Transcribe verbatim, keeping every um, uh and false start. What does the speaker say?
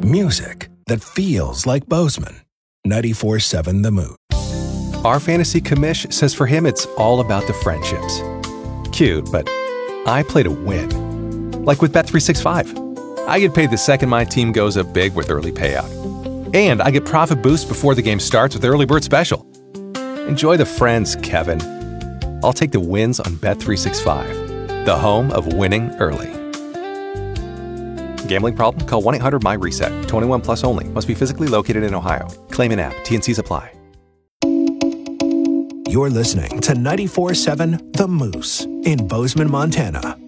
Music that feels like Bozeman. ninety-four seven The Moose. Our fantasy commish says for him it's all about the friendships. Cute, but I play to win. Like with Bet three sixty-five. I get paid the second my team goes up big with early payout. And I get profit boost before the game starts with Early Bird Special. Enjoy the friends, Kevin. I'll take the wins on Bet three sixty-five, the home of winning early. Gambling problem? Call one eight hundred M Y reset. twenty-one plus only. Must be physically located in Ohio. Claim in app. T and C's apply. You're listening to ninety-four seven The Moose in Bozeman, Montana.